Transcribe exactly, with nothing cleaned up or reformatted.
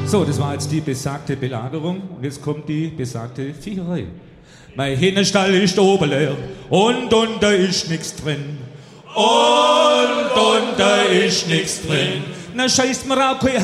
So, das war jetzt die besagte Belagerung und jetzt kommt die besagte Viecherei. Mein Hennestall ist oben leer und unter ist nix drin. Und unter ist nix drin. Na scheißt mir auch kein